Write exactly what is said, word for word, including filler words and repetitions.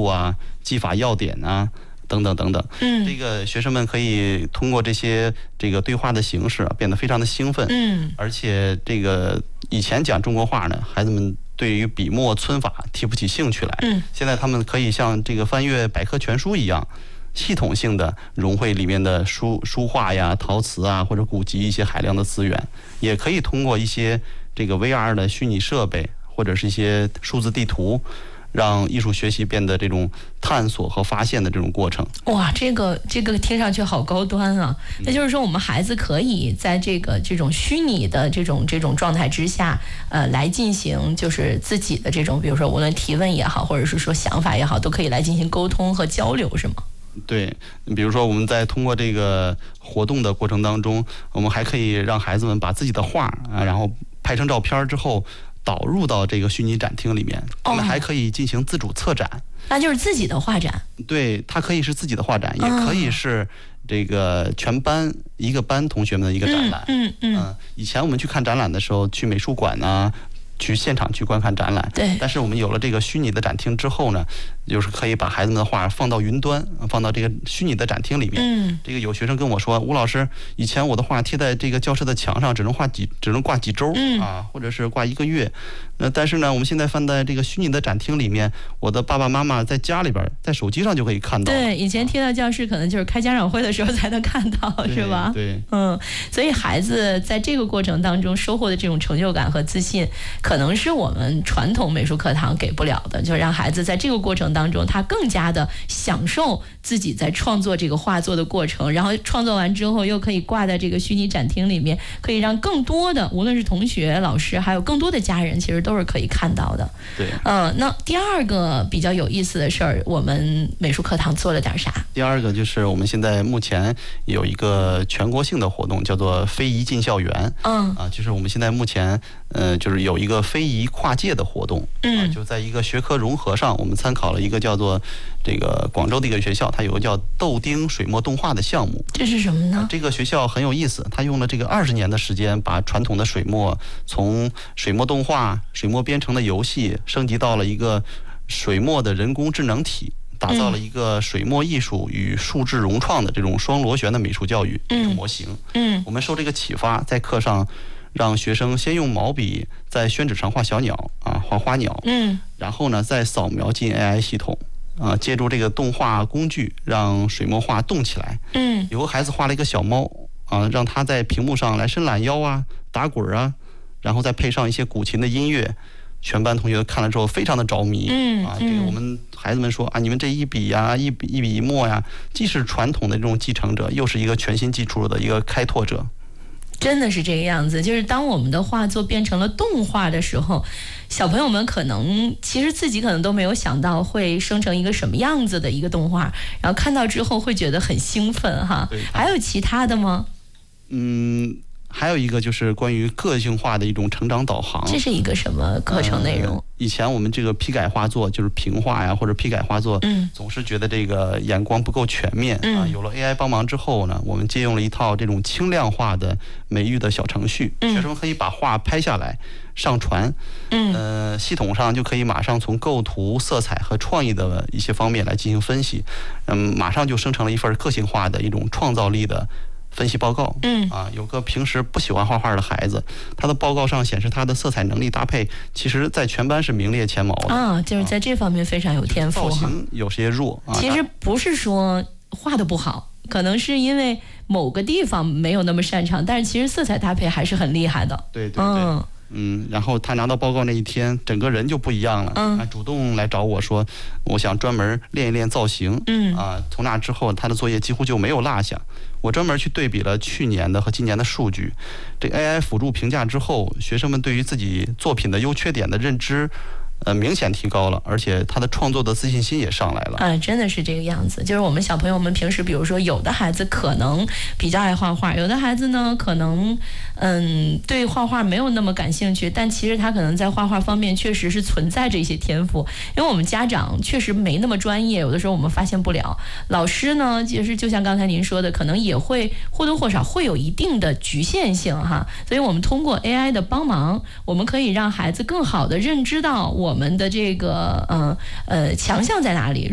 路啊、技法要点啊等等等等。 嗯， 这个学生们可以通过这些这个对话的形式、啊、变得非常的兴奋。 嗯， 而且这个以前讲中国话呢，孩子们对于笔墨皴法提不起兴趣来。 嗯， 现在他们可以像这个翻阅百科全书一样，系统性的融汇里面的书书画呀、陶瓷啊或者古籍一些海量的资源，也可以通过一些这个 V R 的虚拟设备或者是一些数字地图，让艺术学习变得这种探索和发现的这种过程。 哇，这个这个听上去好高端啊！那就是说，我们孩子可以在这个这种虚拟的这种这种状态之下，呃，来进行就是自己的这种，比如说无论提问也好，或者是说想法也好，都可以来进行沟通和交流，是吗？ 对，比如说我们在通过这个活动的过程当中，我们还可以让孩子们把自己的画啊，然后拍成照片之后导入到这个虚拟展厅里面，他们还可以进行自主策展。 那就是自己的画展。 对，它可以是自己的画展，也可以是这个全班一个班同学们的一个展览。 嗯嗯嗯、 呃。以前我们去看展览的时候，去美术馆啊，去现场去观看展览。 对。 但是我们有了这个虚拟的展厅之后呢，就是可以把孩子们的画放到云端，放到这个虚拟的展厅里面。 嗯。 这个有学生跟我说，吴老师，以前我的画贴在这个教室的墙上，只能画几，只能挂几周、 嗯、 啊，或者是挂一个月。那但是呢，我们现在放在这个虚拟的展厅里面，我的爸爸妈妈在家里边，在手机上就可以看到。 对，以前贴到教室可能就是开家长会的时候才能看到，是吧？ 对， 嗯，所以孩子在这个过程当中收获的这种成就感和自信，可能是我们传统美术课堂给不了的，就让孩子在这个过程当中，他更加的享受自己在创作这个画作的过程，然后创作完之后又可以挂在这个虚拟展厅里面，可以让更多的无论是同学、老师，还有更多的家人，其实都是可以看到的。 对， 嗯、呃，那第二个比较有意思的事儿，我们美术课堂做了点啥？ 第二个就是我们现在目前有一个全国性的活动，叫做非遗进校园。 嗯， 啊，就是我们现在目前呃，就是有一个非遗跨界的活动。 嗯、 啊，就在一个学科融合上，我们参考了一个叫做这个广州的一个学校，它有个叫豆丁水墨动画的项目。 这是什么呢？ 啊、这个学校很有意思，它用了这个二十年的时间，把传统的水墨从水墨动画、水墨编程的游戏升级到了一个水墨的人工智能体，打造了一个水墨艺术与数字融创的这种双螺旋的美术教育一个模型。 嗯， 我们受这个启发，在课上让学生先用毛笔在宣纸上画小鸟啊，画花鸟。 嗯， 然后呢，再扫描进 A I 系统。啊，借助这个动画工具，让水墨画动起来。 嗯， 有个孩子画了一个小猫啊，让他在屏幕上来伸懒腰啊、打滚啊，然后再配上一些古琴的音乐，全班同学看了之后非常的着迷。 嗯啊，这个我们孩子们说啊，你们这一笔呀、一笔一笔一墨呀，既是传统的这种继承者，又是一个全新技术的一个开拓者。 真的是这个样子，就是当我们的画作变成了动画的时候，小朋友们可能其实自己可能都没有想到会生成一个什么样子的一个动画，然后看到之后会觉得很兴奋哈。还有其他的吗？ 嗯，还有一个就是关于个性化的一种成长导航。 这是一个什么课程内容？ 呃、以前我们这个批改画作就是平画呀，或者批改画作， 嗯， 总是觉得这个眼光不够全面、 嗯、 啊。有了 A I 帮忙之后呢，我们借用了一套这种轻量化的美育的小程序， 嗯、 学生可以把画拍下来上传， 嗯， 呃，系统上就可以马上从构图、色彩和创意的一些方面来进行分析，嗯，马上就生成了一份个性化的一种创造力的分析报告。 嗯啊，有个平时不喜欢画画的孩子，他的报告上显示他的色彩能力搭配，其实在全班是名列前茅的啊，就是在这方面非常有天赋。 造型有些弱啊， 其实不是说画的不好，可能是因为某个地方没有那么擅长，但是其实色彩搭配还是很厉害的。 对对对。 嗯嗯，然后他拿到报告那一天，整个人就不一样了。 嗯， 啊，主动来找我说，我想专门练一练造型。 嗯， 啊，从那之后，他的作业几乎就没有落下。我专门去对比了去年的和今年的数据，这 A I 辅助评价之后，学生们对于自己作品的优缺点的认知，呃，明显提高了，而且他的创作的自信心也上来了。 啊，真的是这个样子。就是我们小朋友们平时，比如说有的孩子可能比较爱画画，有的孩子呢可能嗯对画画没有那么感兴趣，但其实他可能在画画方面确实是存在着一些天赋。因为我们家长确实没那么专业，有的时候我们发现不了。老师呢，其实就像刚才您说的，可能也会或多或少会有一定的局限性哈。所以我们通过 A I 的帮忙，我们可以让孩子更好的认知到我们的这个呃呃强项在哪里。